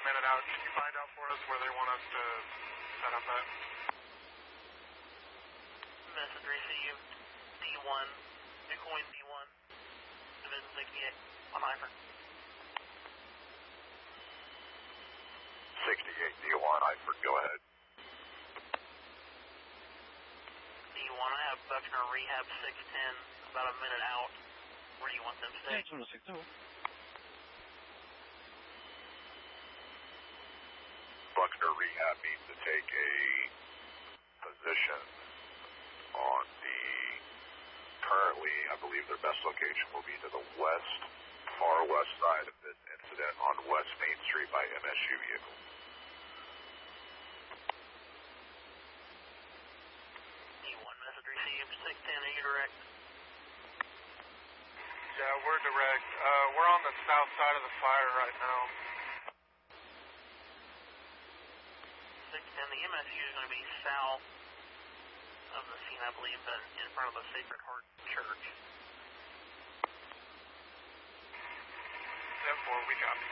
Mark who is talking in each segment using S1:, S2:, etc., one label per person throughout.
S1: minute out. Can you find out for us where they want us to set up at?
S2: Message received. D1, Bitcoin D1, Division 68 on Hyper.
S3: 68 D1, Hyper, go ahead.
S2: D1, I have Buckner Rehab 610, about a minute out. Where do you want them to stay?
S3: Buckner Rehab needs to take a position on the, currently, I believe their best location will be to the west, far west side of this incident on West Main Street by MSU vehicle.
S2: D1, message received, 610, are you direct?
S1: Yeah, we're direct. We're on the south side of the fire right now.
S2: 610, the MSU is going to be south of the scene, I believe, in front of the Sacred Heart Church.
S1: 10-4, we copy.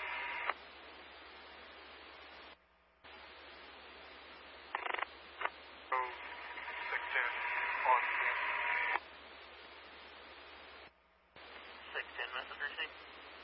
S1: So, 610 on scene.
S2: 610, message received.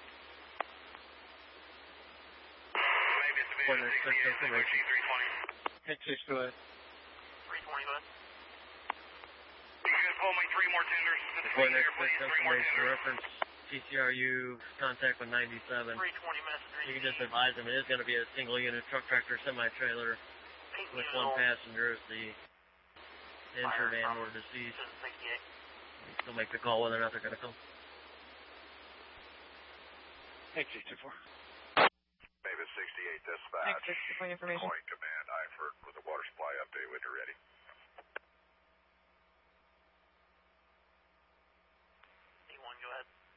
S1: Maybe it's Division 68, Energy 320.
S4: Hit 6, go ahead.
S2: 320, go ahead.
S1: You can pull me 3 more tenders to the scene here, please. 3 more tenders.
S4: Reference TCRU, contact with 97.
S2: 320, message received.
S4: You can just advise them it is going to be a single unit truck tractor semi-trailer with one passenger as the injured and or deceased. They'll make the call whether or not they're going to come.
S5: Thanks, 824.
S3: Mavis 68 dispatch.
S6: Thanks for the information.
S3: Point command, Eifert, with a water supply update when you're ready.
S2: D1, go ahead.